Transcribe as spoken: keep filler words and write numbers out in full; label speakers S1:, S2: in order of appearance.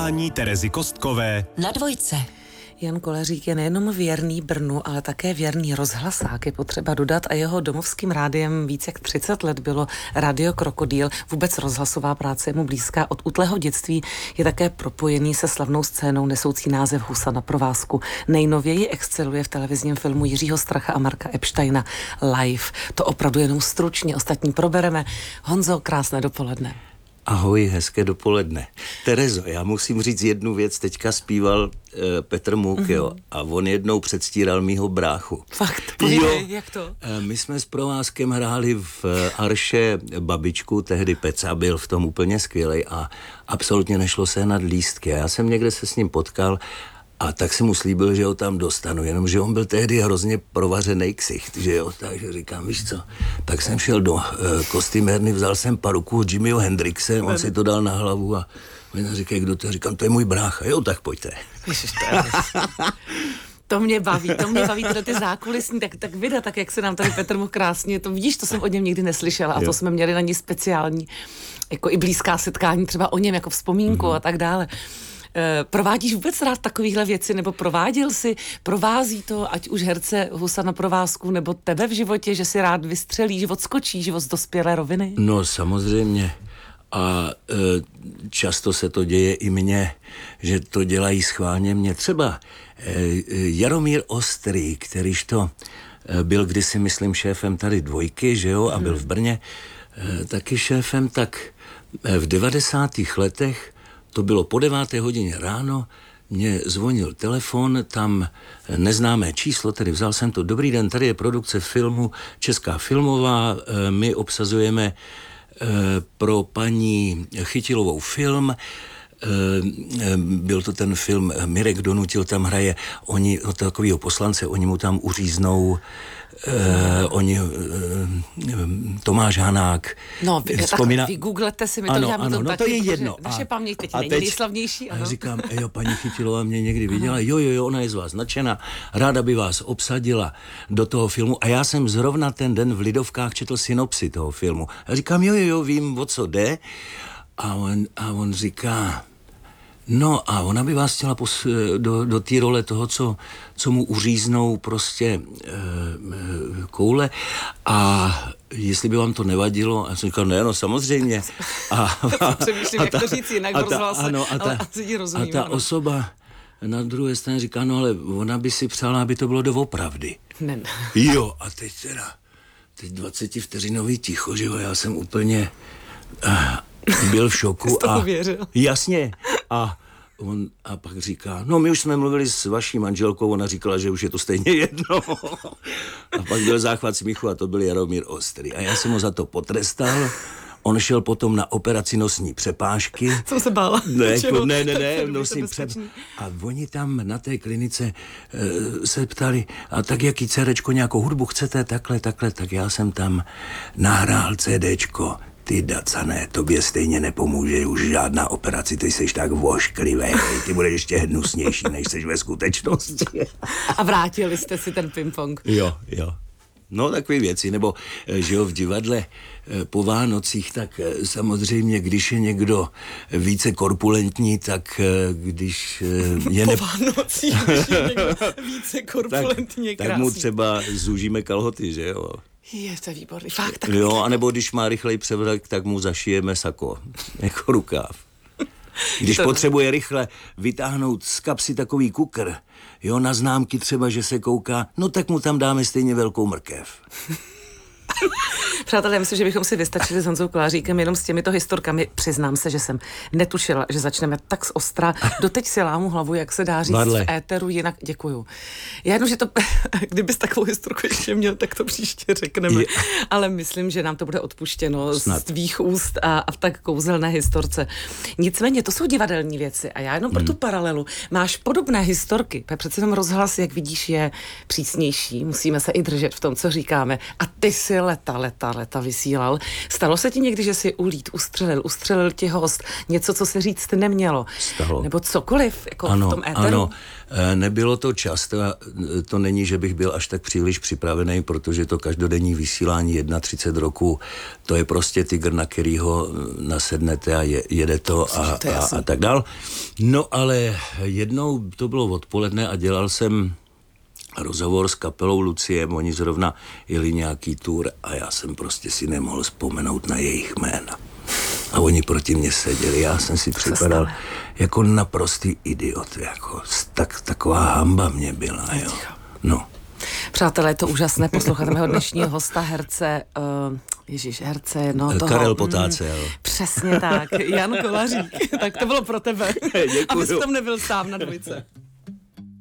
S1: Povídání Terezy Kostkové
S2: na Dvojce.
S3: Jan Koleřík je nejenom věrný Brnu, ale také věrný rozhlasák, je potřeba dodat, a jeho domovským rádiem víc jak třicet let bylo Rádio Krokodýl. Vůbec rozhlasová práce je mu blízká. Od útlého dětství je také propojený se slavnou scénou nesoucí název Husa na provázku. Nejnověji exceluje v televizním filmu Jiřího Stracha a Marka Epsteina Live. To opravdu jenom stručně, ostatní probereme. Honzo, krásné dopoledne.
S4: Ahoj, hezké dopoledne. Terezo, já musím říct jednu věc, teďka zpíval uh, Petr Můk, mm-hmm. jo, a on jednou předstíral mýho bráchu.
S3: Fakt? Povídej, jak to?
S4: Uh, my jsme s provázkem hráli v uh, Arše Babičku, tehdy Peca byl v tom úplně skvělej a absolutně nešlo sehnat lístky. A já jsem někde se s ním potkal a tak si mu slíbil, že ho tam dostanu, jenomže on byl tehdy hrozně provařenej ksicht, že jo, takže říkám, víš co, tak jsem šel do uh, kostýmérny, vzal jsem paruku od Jimmyho Hendrixe, on si to dal na hlavu a on říkají, kdo to, říkám, to je můj brácha, jo, tak pojďte.
S3: Ježiš, to je To mě baví, to mě baví, tyhle ty zákulisní, tak, tak vida, tak jak se nám tady Petr Můk krásně, to vidíš, to jsem o něm nikdy neslyšela a to jo. jsme měli na ní speciální, jako i blízká setkání, třeba o něm jako vzpomínku mm-hmm. a tak dále. Provádíš vůbec rád takovýhle věci, nebo prováděl si, provází to, ať už herce Husa na provázku, nebo tebe v životě, že si rád vystřelíš, odskočíš od dospělé roviny?
S4: No samozřejmě. A e, často se to děje i mně, že to dělají schválně mě. Třeba e, Jaromír Ostrý, kterýž to e, byl kdysi, myslím, šéfem tady Dvojky, že jo, a byl v Brně e, taky šéfem, tak e, v devadesátých letech to bylo po deváté hodině ráno, mě zvonil telefon, tam neznámé číslo, tedy vzal jsem to, dobrý den, tady je produkce filmu Česká filmová, my obsazujeme pro paní Chytilovou film, byl to ten film Mirek donutil, tam hraje oni, no, takovýho poslance, oni mu tam uříznou Uh, oni, uh, Tomáš Hanák.
S3: No, vy, vzpomíná... tak vy googlete si, my to
S4: ano,
S3: děláme
S4: ano,
S3: to
S4: no
S3: tak,
S4: to je jedno.
S3: Naše paměť teď
S4: a
S3: není
S4: teď,
S3: nejslavnější. Ano.
S4: A říkám, jo, paní Chytilová mě někdy viděla, jo, jo, jo, ona je z vás nadšená, ráda by vás obsadila do toho filmu a já jsem zrovna ten den v Lidovkách četl synopsi toho filmu. A říkám, jo, jo, jo, vím, o co jde. A on, a on říká... No a ona by vás chtěla pos- do, do té role toho, co, co mu uříznou prostě e, e, koule a jestli by vám to nevadilo, a já jsem říkal, ne, no samozřejmě. A,
S3: a, přemýšlím, a jak ta, to říct jinak,
S4: a ta, ano, a ta,
S3: ale asi ti rozumím.
S4: A ta ano. osoba na druhé straně říká, no ale ona by si přála, aby to bylo doopravdy.
S3: Ne, ne.
S4: Jo, a teď teda, teď dvacetivteřinový ticho, že jo, já jsem úplně... Uh, byl v šoku.
S3: Jsi toho
S4: a
S3: věřil.
S4: Jasně. A on a pak říká, no my už jsme mluvili s vaší manželkou, ona říkala, že už je to stejně jedno. A pak byl záchvat smíchu a to byl Jaromír Ostrý. A já jsem ho za to potrestal. On šel potom na operaci nosní přepážky.
S3: Jsem se bála.
S4: Ne, jako, ne, ne, ne, nosní přepážky. A oni tam na té klinice e, se ptali, a tak jaký CDčko, nějakou hudbu chcete, takhle, takhle, tak já jsem tam nahrál CDčko. Ty dacané, tobě stejně nepomůže už žádná operaci, ty jsi tak vošklivý, ty budeš ještě hnusnější, než jsi ve skutečnosti.
S3: A vrátili jste si ten ping-pong.
S4: Jo, jo. No, takové věci, nebo, že jo, v divadle po Vánocích, tak samozřejmě, když je někdo více korpulentní, tak když je... Ne...
S3: Po Vánocích, když je někdo více korpulentní,
S4: tak, tak mu třeba zúžíme kalhoty, že jo.
S3: Je to výborný, fakt tak.
S4: Jo, anebo když má rychlej převrat, tak mu zašijeme sako, jako rukáv. Když to... potřebuje rychle vytáhnout z kapsy takový kukr, jo, na známky třeba, že se kouká, no tak mu tam dáme stejně velkou mrkev.
S3: Přátelé, myslím, že bychom si vystačili s Honzou Koláříkem jenom s těmito historkami. Přiznám se, že jsem netušila, že začneme tak z ostra. Doteď si lámu hlavu, jak se dá říct Barle. V éteru, jinak děkuju. Já jenom, že to, kdybys takovou historku ještě měl, tak to příště řekneme. Je. Ale myslím, že nám to bude odpuštěno Snad. z tvých úst a, a v tak kouzelné historce. Nicméně, to jsou divadelní věci a já jenom pro hmm. tu paralelu. Máš podobné historky, přece jenom rozhlas, jak vidíš, je přísnější. Musíme se i držet v tom, co říkáme. A ty si leta, leta, leta vysílal. Stalo se ti někdy, že si ulít, ustřelil, ustřelil ti host, něco, co se říct nemělo?
S4: Stalo.
S3: Nebo cokoliv, jako
S4: ano,
S3: v tom éteru?
S4: Ano, nebylo to často, to není, že bych byl až tak příliš připravený, protože to každodenní vysílání třicet jedna roku, to je prostě tygr, na kterýho nasednete a je, jede to a,
S3: to
S4: a, a tak dál. No ale jednou to bylo odpoledne a dělal jsem rozhovor s kapelou Lucie, oni zrovna jeli nějaký tour a já jsem prostě si nemohl vzpomenout na jejich jména. A oni proti mně seděli, já jsem si připadal jako naprostý idiot, jako tak, taková hamba mě byla, jo. No.
S3: Přátelé, je to úžasné poslouchat mého dnešního hosta, herce, uh, ježiš, herce, no toho.
S4: Karel Potácel.
S3: Mm, přesně tak, Jan Kolařík. Tak to bylo pro tebe,
S4: Děkuju.
S3: abys tam nebyl sám na dvojce.